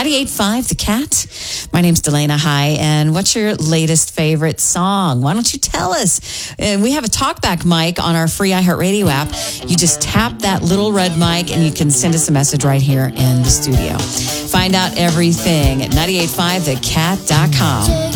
98.5 The Cat. My name's Delana High, and what's your latest favorite song? Why don't you tell us? We have a talkback mic on our free iHeartRadio app. You just tap that little red mic, and you can send us a message right here in the studio. Find out everything at 98.5thecat.com.